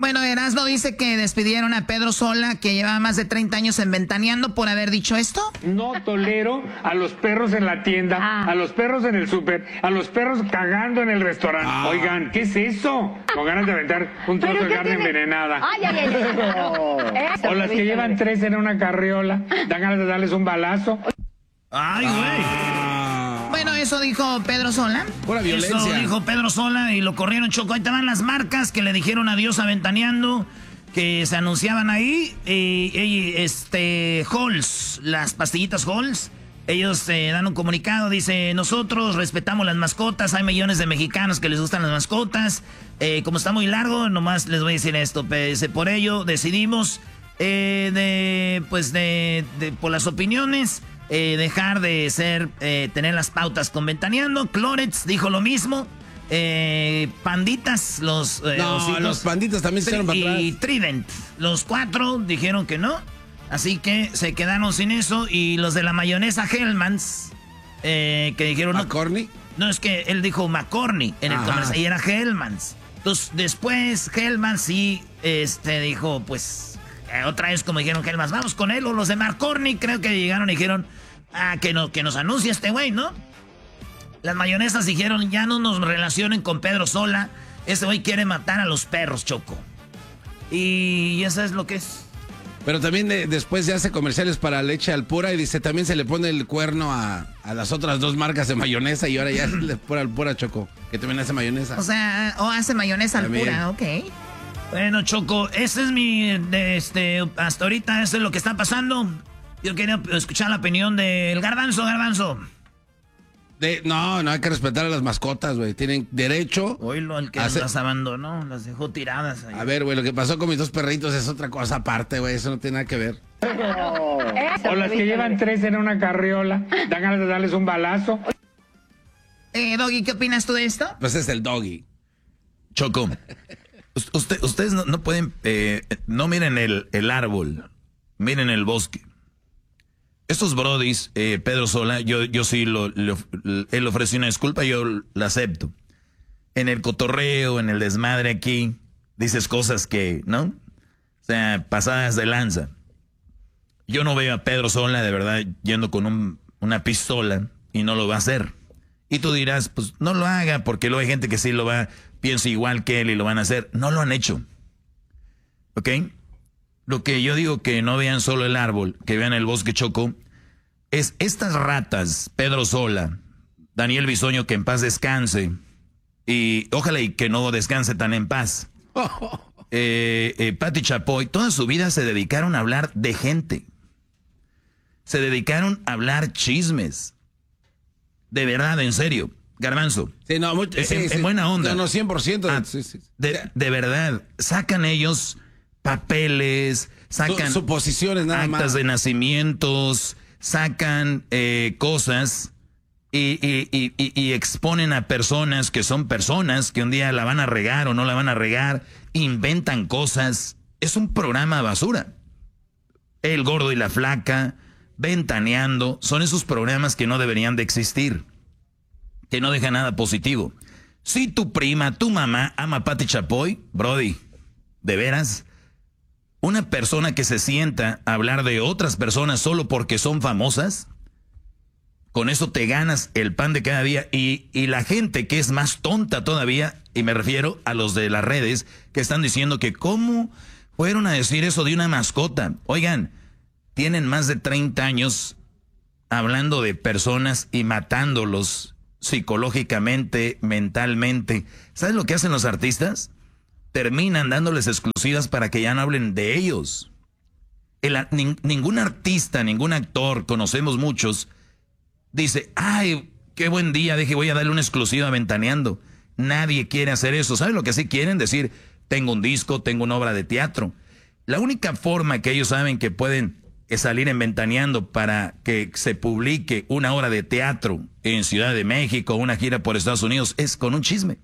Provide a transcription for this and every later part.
Bueno, Erasmo dice que despidieron a Pedro Sola, que llevaba más de 30 años en Ventaneando, por haber dicho esto. No tolero a los perros en la tienda, a los perros en el súper, a los perros cagando en el restaurante. Oigan, ¿qué es eso? Con ganas de aventar un trozo de carne envenenada. O las que llevan 3 en una carriola, dan ganas de darles un balazo. ¡Ay, güey! Bueno, eso dijo Pedro Sola. Pura violencia. Eso dijo Pedro Sola y lo corrieron, Choco. Ahí te van las marcas que le dijeron adiós a Ventaneando, que se anunciaban ahí. Halls, las pastillitas Halls. Ellos dan un comunicado, dice: nosotros respetamos las mascotas, hay millones de mexicanos que les gustan las mascotas. Como está muy largo, nomás les voy a decir esto. Por ello decidimos, por las opiniones, dejar de tener las pautas con Ventaneando. Clorets dijo lo mismo. Panditas, los panditas también se echaron para atrás. Y Trident, los 4 dijeron que no. Así que se quedaron sin eso. Y los de la mayonesa Hellmann's, que dijeron... ¿McCorney? No, es que él dijo McCorney en el comercial y era Hellmann's. Entonces, después Hellmann's sí dijo, pues, otra vez como dijeron Hellmann's, vamos con él. O los de McCorney creo que llegaron y dijeron, que nos anuncie este güey, ¿no? Las mayonesas dijeron, ya no nos relacionen con Pedro Sola. Este güey quiere matar a los perros, Choco. Y eso es lo que es. Pero también después ya hace comerciales para leche Alpura y dice, también se le pone el cuerno a las otras 2 marcas de mayonesa y ahora ya le pone Alpura, Choco, que también hace mayonesa. O sea, hace mayonesa Alpura, ok. Bueno, Choco, ese es mi, hasta ahorita eso es lo que está pasando. Yo quería escuchar la opinión del Garbanzo. No, hay que respetar a las mascotas, güey. Tienen derecho. Oílo, el que las abandonó, las dejó tiradas ahí. A ver, güey, lo que pasó con mis 2 perritos es otra cosa aparte, güey. Eso no tiene nada que ver. O las que llevan 3 en una carriola, dan ganas de darles un balazo. Doggy, ¿qué opinas tú de esto? Pues es el Doggy. Choco, ustedes no pueden, no miren el árbol, miren el bosque. Estos brodis, Pedro Sola, yo sí él ofreció una disculpa, yo la acepto. En el cotorreo, en el desmadre aquí, dices cosas que, ¿no? O sea, pasadas de lanza. Yo no veo a Pedro Sola, de verdad, yendo con una pistola y no lo va a hacer. Y tú dirás, pues no lo haga, porque luego hay gente que sí piensa igual que él y lo van a hacer. No lo han hecho. ¿Ok? Lo que yo digo que no vean solo el árbol, que vean el bosque, Choco, es estas ratas, Pedro Sola, Daniel Bisoño, que en paz descanse, y ojalá y que no descanse tan en paz. Pati Chapoy, toda su vida se dedicaron a hablar de gente. Se dedicaron a hablar chismes. De verdad, en serio. Garbanzo. Sí, no, en buena onda. No, 100%. De verdad, sacan ellos papeles, sacan suposiciones, nada actas más. de nacimientos, sacan cosas y exponen a personas que son personas que un día la van a regar o no la van a regar, inventan cosas. Es un programa basura. El Gordo y la Flaca, Ventaneando, son esos programas que no deberían de existir, que no dejan nada positivo. Si tu prima, tu mamá ama a Pati Chapoy, Brody, ¿de veras? Una persona que se sienta a hablar de otras personas solo porque son famosas, con eso te ganas el pan de cada día. Y la gente que es más tonta todavía, y me refiero a los de las redes, que están diciendo que cómo fueron a decir eso de una mascota. Oigan, tienen más de 30 años hablando de personas y matándolos psicológicamente, mentalmente. ¿Sabes lo que hacen los artistas? Terminan dándoles exclusivas para que ya no hablen de ellos. Ningún artista, ningún actor, conocemos muchos, dice, ay, qué buen día, voy a darle una exclusiva a Ventaneando. Nadie quiere hacer eso. ¿Saben lo que sí quieren? Decir, tengo un disco, tengo una obra de teatro. La única forma que ellos saben que pueden salir en Ventaneando para que se publique una obra de teatro en Ciudad de México, una gira por Estados Unidos, es con un chisme.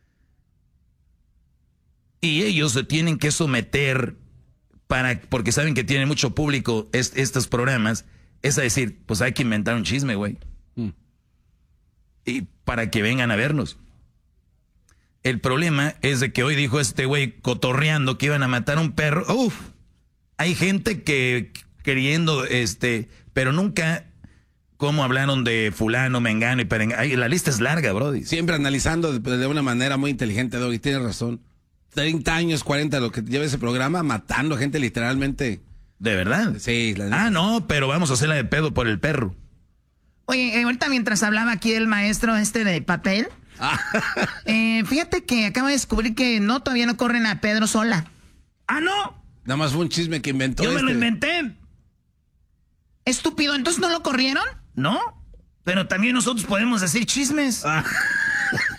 Y ellos se tienen que someter porque saben que tienen mucho público estos programas, es a decir, pues hay que inventar un chisme, güey. Y para que vengan a vernos. El problema es de que hoy dijo este güey cotorreando que iban a matar a un perro. Uf, hay gente que queriendo, pero nunca, como hablaron de fulano, mengano y perengano. La lista es larga, brody. Siempre analizando de una manera muy inteligente, Doggy, tienes razón. 30 años, 40, lo que lleva ese programa, matando gente literalmente. ¿De verdad? Sí. No, pero vamos a hacer la de pedo por el perro. Oye, ahorita mientras hablaba aquí el maestro de papel, fíjate que acabo de descubrir que todavía no corren a Pedro Sola. ¡Ah, no! Nada más fue un chisme que inventó. Yo me lo inventé. Estúpido, ¿entonces no lo corrieron? No, pero también nosotros podemos decir chismes.